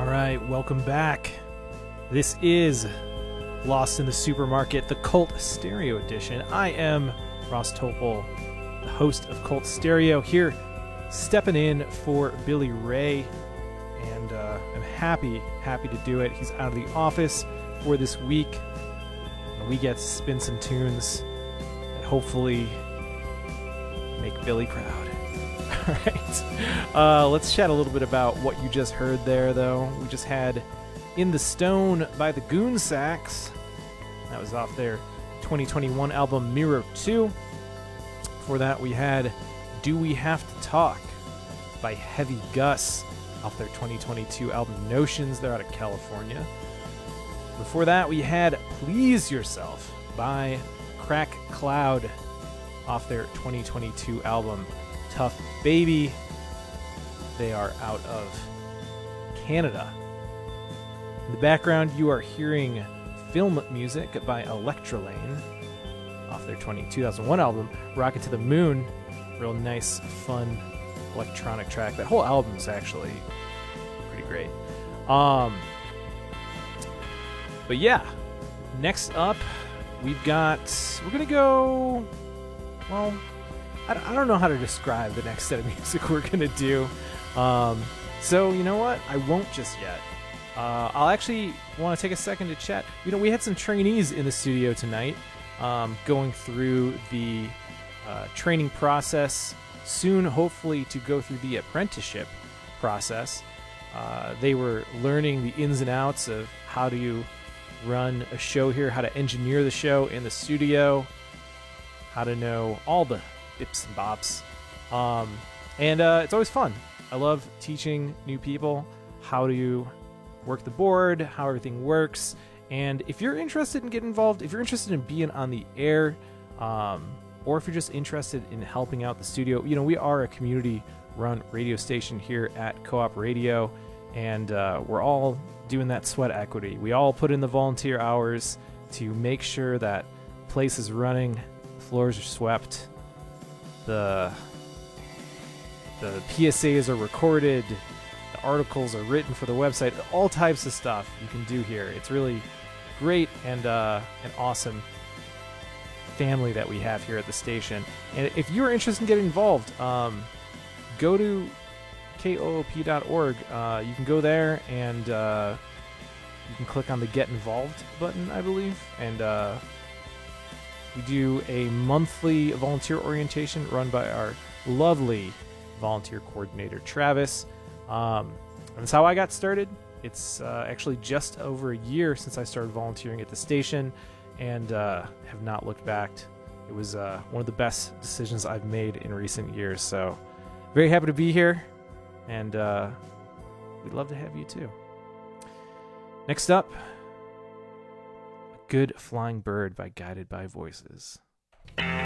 right, welcome back. This is Lost in the Supermarket, the Cult Stereo Edition. I am Ross Topol, the host of Cult Stereo, here stepping in for Billy Ray, and I'm happy to do it. He's out of the office for this week, and we get to spin some tunes and hopefully make Billy proud. All right, let's chat a little bit about what you just heard there, though. We just had In the Stone by the Goon Sax. That was off their 2021 album Mirror 2. Before that, we had Do We Have to Talk by Heavy Gus off their 2022 album Notions. They're out of California. Before that, we had Please Yourself by Crack Cloud off their 2022 album Tough Baby. They are out of Canada. In the background, you are hearing Film Music by Electrolane off their 2001 album Rocket to the Moon. Real nice, fun electronic track. That whole album's actually pretty great. But yeah, next up, we're gonna go, well, I don't know how to describe the next set of music we're going to do. So, you know what? I won't just yet. I'll actually want to take a second to chat. You know, we had some trainees in the studio tonight going through the training process, soon hopefully to go through the apprenticeship process. They were learning the ins and outs of how do you run a show here, how to engineer the show in the studio, how to know all the bips and bops, and it's always fun. I love teaching new people how to work the board, how everything works, and if you're interested in getting involved, if you're interested in being on the air, or if you're just interested in helping out the studio, you know, we are a community-run radio station here at Co-op Radio, and we're all doing that sweat equity. We all put in the volunteer hours to make sure that place is running, the floors are swept, the PSAs are recorded, the articles are written for the website, all types of stuff you can do here. It's really great and an awesome family that we have here at the station. And if you're interested in getting involved, go to koop.org. You can go there and you can click on the Get Involved button, I believe, and we do a monthly volunteer orientation run by our lovely volunteer coordinator, Travis. And that's how I got started. It's actually just over a year since I started volunteering at the station, and have not looked back. It was one of the best decisions I've made in recent years. So very happy to be here, and we'd love to have you too. Next up, Good Flying Bird by Guided by Voices.